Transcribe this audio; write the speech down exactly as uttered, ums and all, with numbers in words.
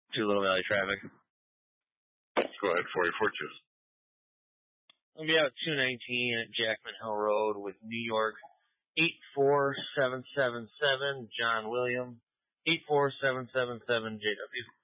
to Little Valley traffic. Go ahead, four eight four two. I'll be out two nineteen at Jackman Hill Road with New York eight four seven seven seven, John William, eight four seven seven seven, J W.